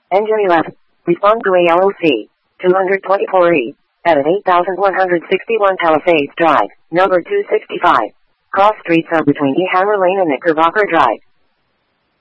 Engine 11. Respond to ALOC. 224E. At 8161 Palisades Drive, number 265. Cross streets are between E. Hammer Lane and Knickerbocker Drive.